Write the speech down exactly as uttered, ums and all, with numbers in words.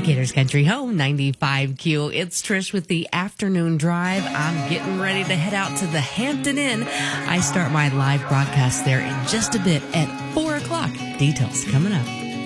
Decatur's Country Home, ninety-five Q. It's Trish with the afternoon drive. I'm getting ready to head out to the Hampton Inn. I start my live broadcast there in just a bit at four o'clock. Details coming up.